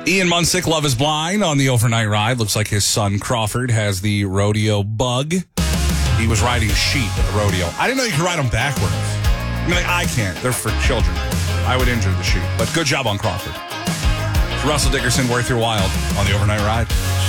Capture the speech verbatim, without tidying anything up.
Ian Munsick, Love is Blind on the overnight ride. Looks like his son Crawford has the rodeo bug. He was riding sheep at the rodeo. I didn't know you could ride them backwards. I mean, like, I can't. They're for children. I would injure the sheep. But good job on Crawford. Russell Dickerson, Worth Your Wild on the overnight ride.